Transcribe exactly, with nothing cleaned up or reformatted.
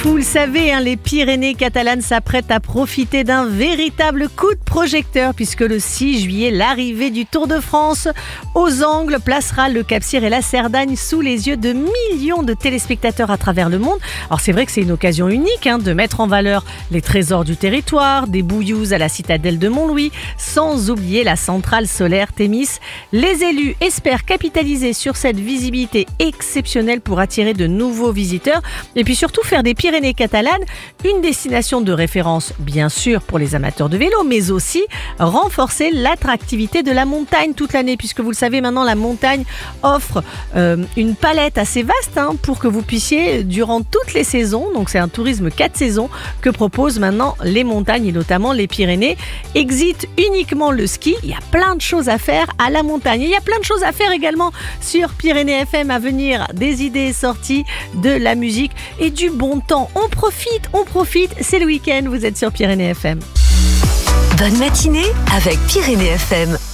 Vous le savez, hein, les Pyrénées catalanes s'apprêtent à profiter d'un véritable coup de projecteur puisque le six juillet, l'arrivée du Tour de France aux Angles placera le Cap-Cyr et la Cerdagne sous les yeux de millions de téléspectateurs à travers le monde. Alors c'est vrai que c'est une occasion unique hein, de mettre en valeur les trésors du territoire, des bouilloux à la citadelle de Montlouis, sans oublier la centrale solaire Thémis. Les élus espèrent capitaliser sur cette visibilité exceptionnelle pour attirer de nouveaux visiteurs et puis surtout faire des Pyrénées catalanes une destination de référence bien sûr pour les amateurs de vélo, mais aussi renforcer l'attractivité de la montagne toute l'année puisque vous le savez maintenant la montagne offre euh, une palette assez vaste hein, pour que vous puissiez durant toutes les saisons, donc c'est un tourisme quatre saisons que proposent maintenant les montagnes et notamment les Pyrénées. Exit uniquement le ski, il y a plein de choses à faire à la montagne. Et il y a plein de choses à faire également sur Pyrénées F M à venir, des idées sorties, de la musique et du bon temps. On profite, on profite, c'est le week-end, vous êtes sur Pyrénées F M. Bonne matinée avec Pyrénées F M.